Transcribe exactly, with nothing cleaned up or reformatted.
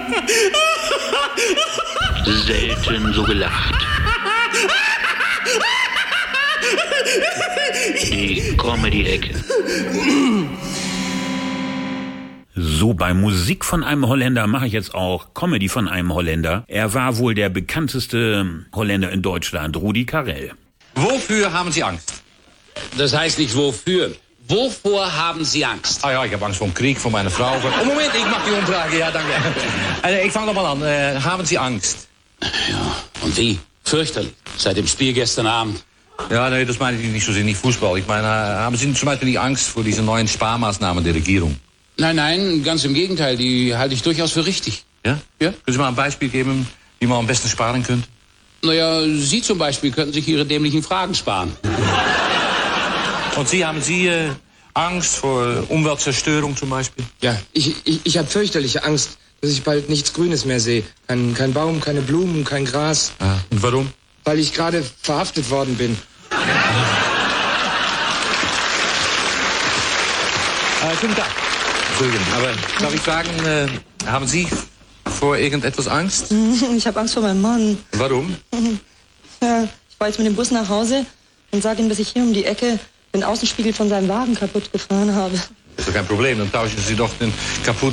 Selten so gelacht. Die Comedy-Ecke. So, bei Musik von einem Holländer mache ich jetzt auch Comedy von einem Holländer. Er war wohl der bekannteste Holländer in Deutschland, Rudi Carrell. Wofür haben Sie Angst? Das heißt nicht wofür. Wovor haben Sie Angst? Ah ja, ich habe Angst vor dem Krieg, vor meiner Frau. Oh, Moment, ich mache die Umfrage. Ja, danke. Also, ich fange nochmal an. Äh, haben Sie Angst? Ja, und wie? Fürchterlich. Seit dem Spiel gestern Abend. Ja, nee, das meine ich nicht so sehr, nicht Fußball. Ich meine, haben Sie zum Beispiel nicht Angst vor diesen neuen Sparmaßnahmen der Regierung? Nein, nein, ganz im Gegenteil. Die halte ich durchaus für richtig. Ja? Ja. Können Sie mal ein Beispiel geben, wie man am besten sparen könnte? Naja, Sie zum Beispiel könnten sich Ihre dämlichen Fragen sparen. Und Sie, haben Sie äh, Angst vor Umweltzerstörung zum Beispiel? Ja, ich, ich, ich habe fürchterliche Angst, dass ich bald nichts Grünes mehr sehe. Kein, kein Baum, keine Blumen, kein Gras. Ah, und warum? Weil ich gerade verhaftet worden bin. Äh, guten Tag. Entschuldigung, aber darf ich fragen, äh, haben Sie vor irgendetwas Angst? Ich habe Angst vor meinem Mann. Warum? Ja, ich fahre jetzt mit dem Bus nach Hause und sage ihm, dass ich hier um die Ecke den Außenspiegel von seinem Wagen kaputt gefahren habe. Das ist doch kein Problem, dann tauschen Sie doch den kaputten